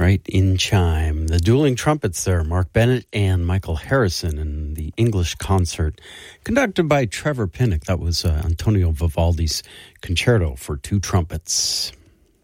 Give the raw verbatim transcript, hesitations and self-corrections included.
right, in chime. The dueling trumpets there, Mark Bennett and Michael Harrison in the English concert conducted by Trevor Pinnock. That was uh, Antonio Vivaldi's Concerto for Two Trumpets.